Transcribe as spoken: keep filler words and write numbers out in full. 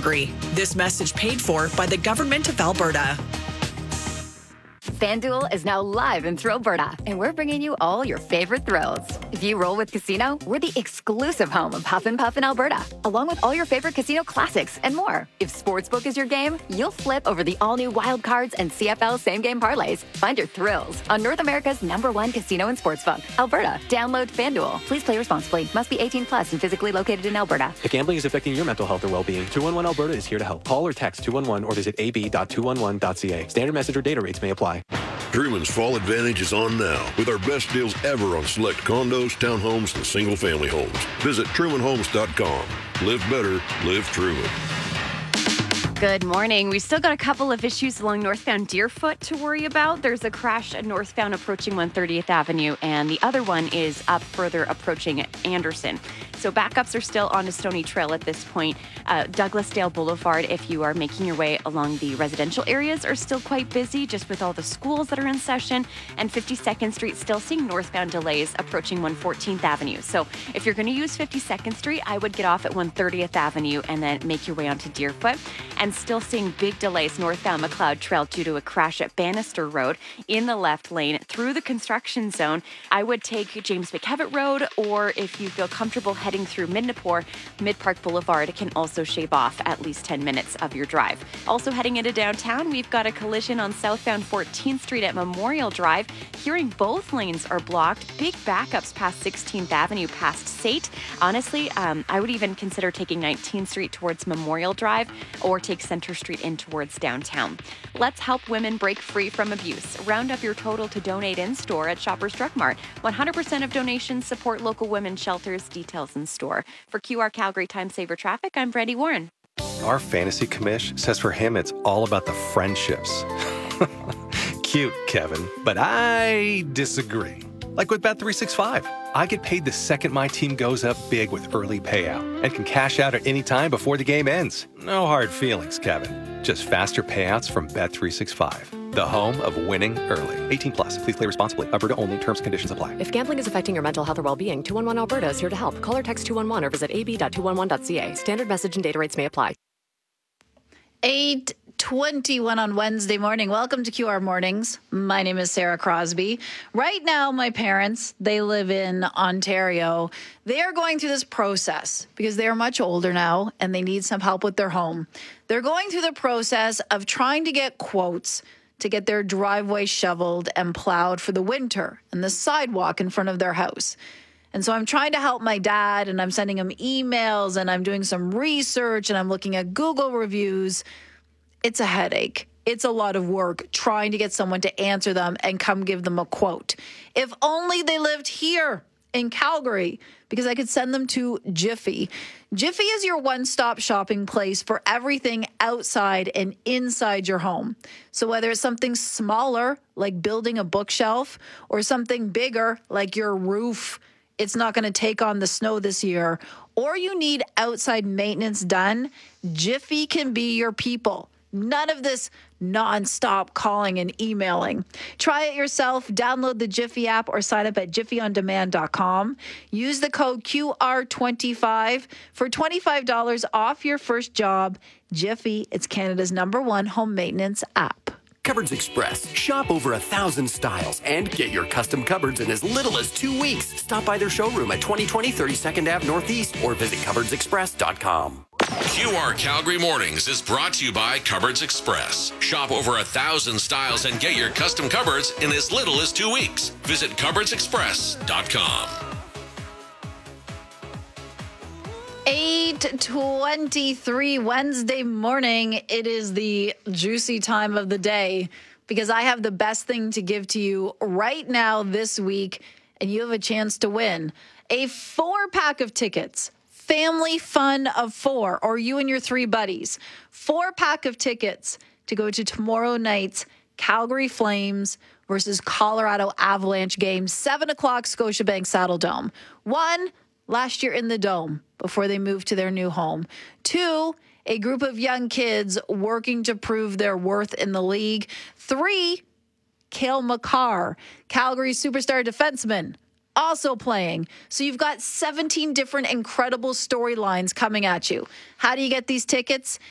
Calgary. This message paid for by the Government of Alberta. FanDuel is now live in Thrillberta, and we're bringing you all your favorite thrills. If you roll with Casino, we're the exclusive home of Huff and Puff in Alberta, along with all your favorite casino classics and more. If Sportsbook is your game, you'll flip over the all-new Wild Cards and C F L same-game parlays. Find your thrills on North America's number one casino and sportsbook, Alberta. Download FanDuel. Please play responsibly. Must be eighteen plus and physically located in Alberta. If gambling is affecting your mental health or well-being, two one one Alberta is here to help. Call or text two one one or visit a b dot two one one dot c a. Standard message or data rates may apply. Truman's Fall Advantage is on now with our best deals ever on select condos, townhomes, and single-family homes. Visit truman homes dot com. Live better, live Truman. Good morning. We've still got a couple of issues along northbound Deerfoot to worry about. There's a crash at northbound approaching one thirtieth Avenue, and the other one is up further approaching Anderson. So backups are still on to Stony Trail at this point. Uh, Douglasdale Boulevard, if you are making your way along the residential areas, are still quite busy just with all the schools that are in session. And fifty-second Street still seeing northbound delays approaching one fourteenth Avenue. So if you're going to use fifty-second Street, I would get off at one thirtieth Avenue and then make your way onto Deerfoot. And still seeing big delays northbound McLeod Trail due to a crash at Bannister Road in the left lane through the construction zone. I would take James McKevitt Road, or if you feel comfortable heading through Midnapore, Mid-Park Boulevard can also shave off at least ten minutes of your drive. Also heading into downtown, we've got a collision on southbound fourteenth Street at Memorial Drive. Hearing both lanes are blocked. Big backups past sixteenth Avenue, past Sate. Honestly, um, I would even consider taking nineteenth Street towards Memorial Drive or take Center Street in towards downtown. Let's help women break free from abuse. Round up your total to donate in store at Shoppers Drug Mart. one hundred percent of donations support local women's shelters. Details in store. For Q R Calgary Time Saver Traffic, I'm Brandy Warren. Our fantasy commish says for him it's all about the friendships. Cute, Kevin, but I disagree. Like with Bet three sixty-five, I get paid the second my team goes up big with early payout and can cash out at any time before the game ends. No hard feelings, Kevin. Just faster payouts from Bet three sixty-five, the home of winning early. eighteen plus. Please play responsibly. Alberta only. Terms and conditions apply. If gambling is affecting your mental health or well-being, two one one Alberta is here to help. Call or text two one one or visit a b dot two one one dot c a. Standard message and data rates may apply. eight twenty-one on Wednesday morning. Welcome to Q R Mornings. My name is Sarah Crosby. Right now, my parents, they live in Ontario. They are going through this process because they are much older now and they need some help with their home. They're going through the process of trying to get quotes to get their driveway shoveled and plowed for the winter and the sidewalk in front of their house. And so I'm trying to help my dad, and I'm sending him emails, and I'm doing some research, and I'm looking at Google reviews. It's a headache. It's a lot of work trying to get someone to answer them and come give them a quote. If only they lived here in Calgary, because I could send them to Jiffy. Jiffy is your one-stop shopping place for everything outside and inside your home. So whether it's something smaller, like building a bookshelf, or something bigger, like your roof, it's not going to take on the snow this year, or you need outside maintenance done, Jiffy can be your people. None of this nonstop calling and emailing. Try it yourself. Download the Jiffy app or sign up at jiffy on demand dot com. Use the code Q R twenty-five for twenty-five dollars off your first job. Jiffy, it's Canada's number one home maintenance app. Cupboards Express. Shop over a thousand styles and get your custom cupboards in as little as two weeks. Stop by their showroom at twenty twenty thirty-second Avenue Northeast or visit cupboards express dot com. Q R Calgary Mornings is brought to you by Cupboards Express. Shop over a thousand styles and get your custom cupboards in as little as two weeks. Visit cupboards express dot com. eight twenty-three Wednesday morning. It is the juicy time of the day because I have the best thing to give to you right now this week, and you have a chance to win a four-pack of tickets. Family fun of four, or you and your three buddies. Four-pack of tickets to go to tomorrow night's Calgary Flames versus Colorado Avalanche game, seven o'clock, Scotiabank Saddledome. One, last year in the Dome before they moved to their new home. Two, a group of young kids working to prove their worth in the league. Three, Cale Makar, Calgary superstar defenseman, also playing. So you've got seventeen different incredible storylines coming at you. How do you get these tickets?